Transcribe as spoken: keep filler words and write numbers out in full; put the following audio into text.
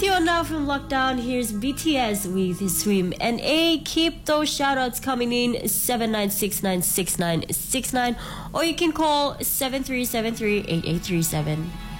On now from lockdown, here's B T S with Swim and A. Keep those shoutouts coming in seven nine six nine six nine six nine, or you can call seven three seven three eight eight three seven.